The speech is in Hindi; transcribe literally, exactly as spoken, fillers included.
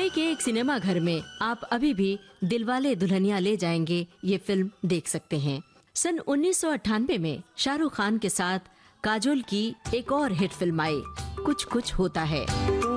मुंबई के एक सिनेमा घर में आप अभी भी दिलवाले दुल्हनिया ले जाएंगे ये फिल्म देख सकते हैं। सन उन्नीस सौ अट्ठानवे में शाहरुख खान के साथ काजोल की एक और हिट फिल्म आई, कुछ कुछ होता है।